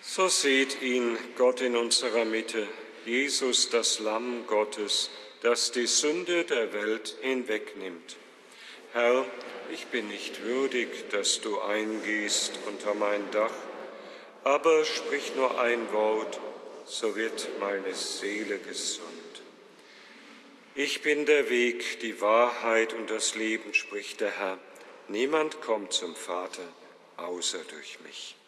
So seht ihn, Gott in unserer Mitte, Jesus, das Lamm Gottes, das die Sünde der Welt hinwegnimmt. Herr, ich bin nicht würdig, dass du eingehst unter mein Dach, aber sprich nur ein Wort, so wird meine Seele gesund. Ich bin der Weg, die Wahrheit und das Leben, spricht der Herr. Niemand kommt zum Vater, außer durch mich.